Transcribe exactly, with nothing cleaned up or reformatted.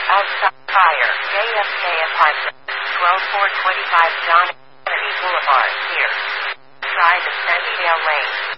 Outside fire. J F K apartment. twelve four twenty-five John Kennedy Boulevard. Here. Try the Sandydale Lane.